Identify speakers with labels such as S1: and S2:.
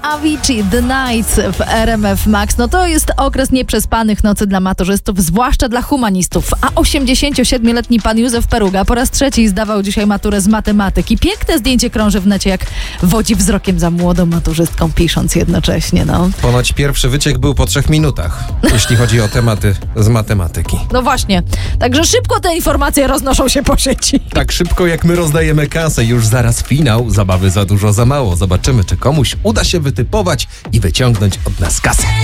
S1: Avicii, The Nights w RMF Max. No to jest okres nieprzespanych nocy dla maturzystów, zwłaszcza dla humanistów. A 87-letni pan Józef Peruga po raz trzeci zdawał dzisiaj maturę z matematyki. Piękne zdjęcie krąży w necie, jak wodzi wzrokiem za młodą maturzystką, pisząc jednocześnie, no.
S2: Ponoć pierwszy wyciek był po 3 minutach, jeśli chodzi o tematy z matematyki.
S1: No właśnie. Także szybko te informacje roznoszą się po sieci.
S2: Tak szybko jak my rozdajemy kasę, już zaraz finał. Zabawy za dużo, za mało. Zobaczymy, czy komuś uda się wytypować i wyciągnąć od nas kasę.